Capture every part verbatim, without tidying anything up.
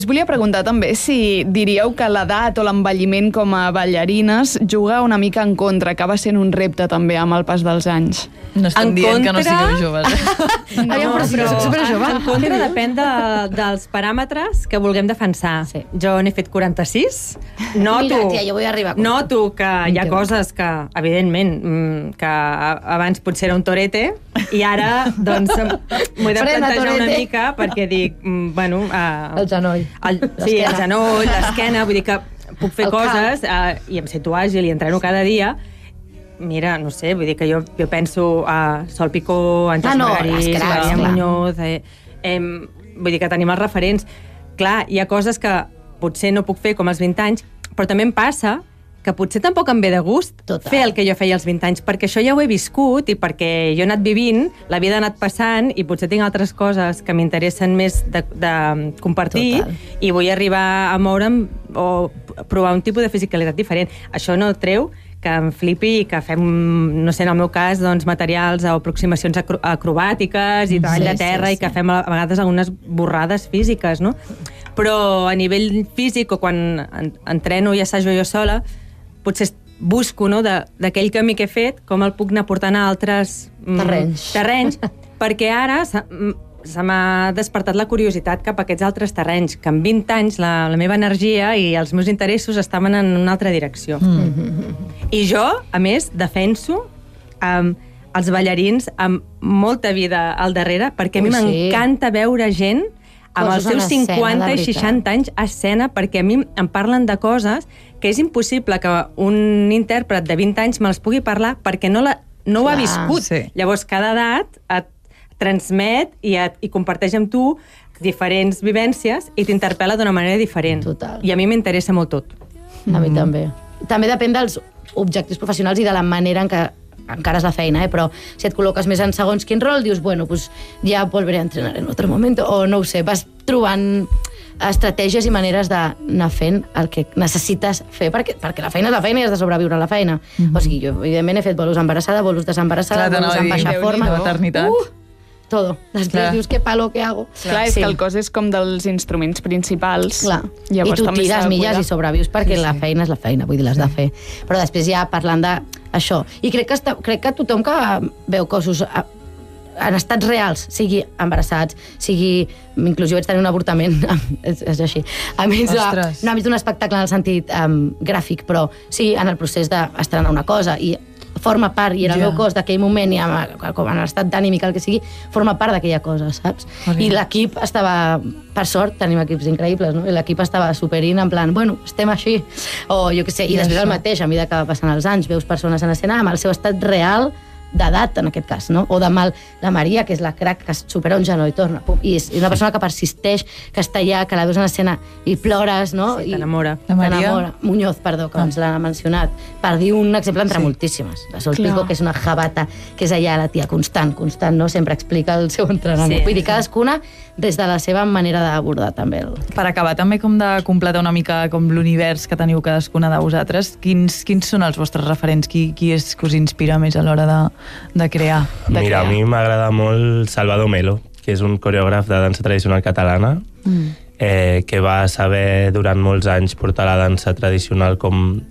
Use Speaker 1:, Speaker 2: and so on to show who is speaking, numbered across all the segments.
Speaker 1: Us volia preguntar també si diríeu que l'edat o l'envelliment com a ballarines juga una mica en contra, acaba sent un repte també amb el pas dels anys.
Speaker 2: No estem
Speaker 3: En
Speaker 2: dient que no
Speaker 3: contra-
Speaker 2: sigueu joves. Eh?
Speaker 3: No,
Speaker 4: Aviam, però si jo soc superjove.
Speaker 3: En contra depèn de, dels paràmetres que vulguem defensar.
Speaker 4: Sí.
Speaker 3: Jo n'he fet quaranta-sis. Noto,
Speaker 4: Mira, tia, jo vull arribar a quaranta.
Speaker 3: noto que hi ha
Speaker 4: Entiendo.
Speaker 3: coses que, evidentment, mm, que abans potser era un torete i ara, doncs, m'ho he de
Speaker 4: Frena,
Speaker 3: plantejar una
Speaker 4: torete.
Speaker 3: mica perquè dic, mm, bueno... Uh,
Speaker 4: El genoll.
Speaker 3: El, sí, el genoll, l'esquena, vull dir que puc fer
Speaker 4: El cap.
Speaker 3: coses uh, i em sento àgil i entreno cada dia. Mira, no sé, vull dir que jo, jo penso a Sol Picó, Àngels
Speaker 4: Ah, no,
Speaker 3: Margarís,
Speaker 4: les cracs,
Speaker 3: Maria
Speaker 4: clar.
Speaker 3: Muñoz... Eh, eh, vull dir que tenim els referents. Clar, hi ha coses que potser no puc fer com als vint anys, però també em passa que potser tampoc em ve de gust
Speaker 4: Total.
Speaker 3: fer el que jo feia als vint anys, perquè això ja ho he viscut i perquè jo he anat vivint, la vida ha anat passant i potser tinc altres coses que m'interessen més de, de compartir.
Speaker 4: Total.
Speaker 3: I vull arribar a moure'm o provar un tipus de fisicalitat diferent. Això no treu que em flipi i que fem, no sé, en el meu cas, doncs, materials o aproximacions acro acrobàtiques i treball
Speaker 4: Sí,
Speaker 3: de terra
Speaker 4: sí,
Speaker 3: i que
Speaker 4: sí.
Speaker 3: fem a vegades algunes borrades físiques, no? Però a nivell físic o quan en entreno i assajo jo sola, potser busco, no, de- d'aquell camí que he fet, com el puc anar portant a altres mm,
Speaker 4: Terrenys.
Speaker 3: terrenys, perquè ara se, mm, se m'ha despertat la curiositat cap a aquests altres terrenys, que amb vint anys la, la meva energia i els meus interessos estaven en una altra direcció. Mm. I jo, a més, defenso um, els ballarins amb molta vida al darrere, perquè a mi
Speaker 4: Ui, sí.
Speaker 3: m'encanta veure gent amb
Speaker 4: Coses
Speaker 3: els seus
Speaker 4: en escena,
Speaker 3: cinquanta
Speaker 4: de
Speaker 3: i
Speaker 4: veritat.
Speaker 3: seixanta anys a escena, perquè a mi em parlen de coses que és impossible que un intèrpret de vint anys me les pugui parlar perquè no, la, no ho ha
Speaker 4: Clar,
Speaker 3: viscut.
Speaker 2: sí.
Speaker 3: Llavors, cada edat et transmet i, et, i comparteix amb tu diferents vivències i t'interpel·la d'una manera diferent.
Speaker 4: Total.
Speaker 3: I a mi m'interessa molt tot.
Speaker 4: A mi també. També depèn dels objectius professionals i de la manera en què encara és la feina, eh? Però si et col·loques més en segons quin rol, dius, bueno, pues ja volveré a entrenar en otro momento, o no ho sé, vas trobant estratègies i maneres d'anar fent el que necessites fer, perquè, perquè la feina és la feina i has de sobreviure a la feina. Mm -hmm. O sigui, jo, evidentment, he fet bolos embarassada, bolos desembarassada,
Speaker 2: Clar,
Speaker 4: bolos
Speaker 2: t'anava a
Speaker 4: en
Speaker 2: dir,
Speaker 4: baixa
Speaker 2: Déu-n'hi-do,
Speaker 4: forma...
Speaker 2: eternitat.
Speaker 4: Uh, todo. Després
Speaker 2: Clar.
Speaker 4: dius, què palo, què hago?
Speaker 1: Clar, és que el cos és com dels instruments principals.
Speaker 4: Clar.
Speaker 1: Llavors,
Speaker 4: I tu
Speaker 1: també s'ha
Speaker 4: tires
Speaker 1: de
Speaker 4: milles
Speaker 1: cuidar.
Speaker 4: i sobrevius perquè sí, la feina és la feina, vull dir, l'has de fer. Però després ja parlant d'això. I crec que, està, crec que tothom que veu cossos a, en estats reals, sigui embarassats, sigui... Inclús jo vaig tenir un avortament, és, és així. A mi,
Speaker 2: Ostres.
Speaker 4: no ha vist un espectacle en el sentit um, gràfic, però sí en el procés d'estrenar una cosa i forma part, i en el
Speaker 2: Ja.
Speaker 4: meu cos d'aquell moment i en, com en l'estat d'ànimic, el que sigui, forma part d'aquella cosa, saps?
Speaker 2: Molt
Speaker 4: I
Speaker 2: bé.
Speaker 4: l'equip estava, per sort, tenim equips increïbles, no? I l'equip estava superint en plan, bueno, estem així, o jo què sé, i
Speaker 2: I
Speaker 4: després
Speaker 2: això.
Speaker 4: el mateix, a mesura que va passant els anys, veus persones en escena amb el seu estat real d'edat, en aquest cas, no? O de mal, la Maria, que és la crac, que supera un genoll i torna, pum, i és una persona que persisteix, que està allà, que la veus en escena i plores, no?
Speaker 3: Sí,
Speaker 4: I
Speaker 3: t'enamora.
Speaker 2: La Maria?
Speaker 4: T'enamora. Muñoz, perdó, que abans l'ha mencionat, per dir un exemple entre
Speaker 2: Sí.
Speaker 4: moltíssimes. La Sol
Speaker 1: Clar.
Speaker 4: Pico, que és una jabata, que és allà la tia constant, constant, no? Sempre explica el seu entrenament.
Speaker 3: Sí.
Speaker 4: Vull dir, cadascuna des de la seva manera d'abordar també el...
Speaker 2: Per acabar també com de completar una mica com l'univers que teniu cadascuna de vosaltres, quins, quins són els vostres referents? Qui, qui és que us inspira més a l'hora de, de crear? De
Speaker 5: Mira,
Speaker 2: crear?
Speaker 5: a mi m'agrada molt Salvador Melo, que és un coreògraf de dansa tradicional catalana, mm. eh, que va saber durant molts anys portar la dansa tradicional com...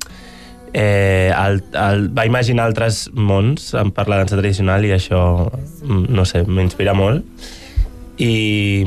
Speaker 5: Eh, el, el, va imaginar altres mons per la dansa tradicional i això, mm, no sé, m'inspira molt. I,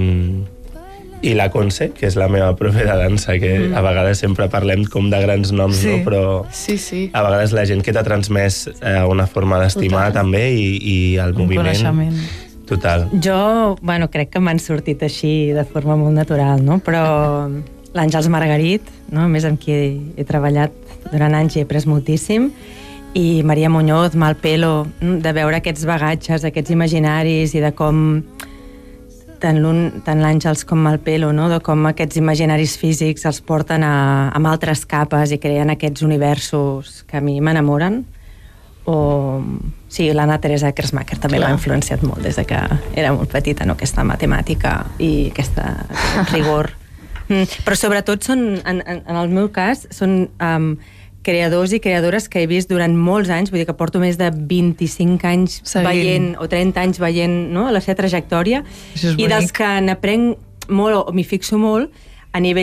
Speaker 5: i la Conce, que és la meva profe de dansa, que mm. a vegades sempre parlem com de grans noms,
Speaker 2: Sí.
Speaker 5: no? Però
Speaker 1: Sí, sí.
Speaker 5: a vegades la gent que t'ha transmès eh, una forma d'estimar també i, i el
Speaker 2: Un
Speaker 5: moviment.
Speaker 2: coneixement.
Speaker 5: Total.
Speaker 3: Jo, bueno, crec que m'han sortit així de forma molt natural, no? Però l'Àngels Margarit, no? A més amb qui he, he treballat durant anys i he après moltíssim, i Maria Muñoz, Malpelo, de veure aquests bagatges, aquests imaginaris i de com tant l'un- tant l'Àngels com Malpelo, no? De com aquests imaginaris físics els porten a, a altres capes i creen aquests universos que a mi m'enamoren. O sí, l'Anna Teresa Kersmacher també m'ha influenciat molt des de que era molt petita, no? Aquesta matemàtica i aquesta, aquest rigor. Mm, però sobretot són, en, en, en el meu cas, són um, creadors i creadores que he vist durant molts anys, vull dir que porto més de vint-i-cinc anys
Speaker 2: Seguint.
Speaker 3: veient, o trenta anys veient, no? La seva trajectòria,
Speaker 2: Això és
Speaker 3: i dels
Speaker 2: bonic.
Speaker 3: que n'aprenc molt o m'hi fixo molt, a nivell